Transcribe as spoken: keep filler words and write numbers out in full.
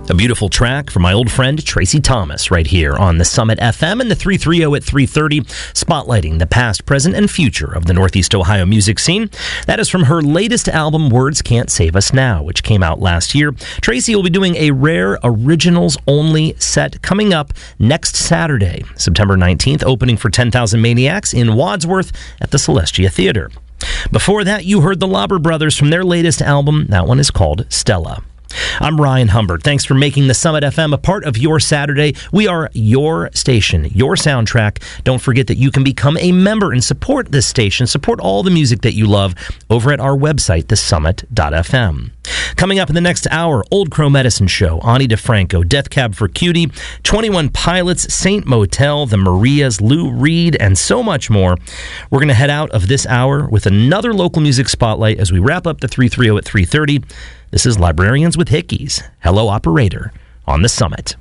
A beautiful track from my old friend Tracy Thomas right here on the Summit F M and the three thirty at three thirty, spotlighting the past, present, and future of the Northeast Ohio music scene. That is from her latest album, Words Can't Save Us Now, which came out last year. Tracy will be doing a rare originals-only set coming up next Saturday, September nineteenth, opening for ten thousand Maniacs in Wadsworth at the Celestia Theater. Before that, you heard the Lauber Brothers from their latest album. That one is called Stella. I'm Ryan Humbert. Thanks for making the Summit F M a part of your Saturday. We are your station, your soundtrack. Don't forget that you can become a member and support this station, support all the music that you love over at our website, the summit dot f m. Coming up in the next hour, Old Crow Medicine Show, Ani DeFranco, Death Cab for Cutie, twenty-one Pilots, Saint Motel, The Marias, Lou Reed, and so much more. We're going to head out of this hour with another local music spotlight as we wrap up the three thirty at three thirty. This is Librarians with Hickeys. Hello, Operator, on the Summit.